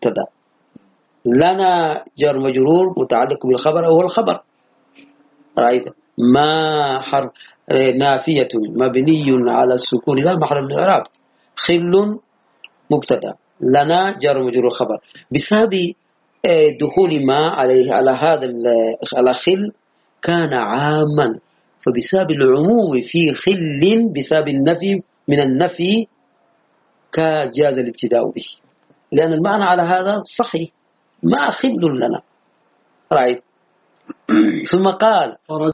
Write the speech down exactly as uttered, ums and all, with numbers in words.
مبتدا، لنا جار مجرور متعلق بالخبر أو الخبر. رأيت ما حرف نافية مبني على السكون لا محل من الإعراب. خل مبتدا، لنا جار مجرور خبر. بسبب دخول ما عليه على هذا على خل كان عاما، فبسبب العموم في خل بسبب النفي من النفي كجاز الابتداء به، لأن المعنى على هذا صحيح، ما خل لنا. رأيت. ثم قال فرجاء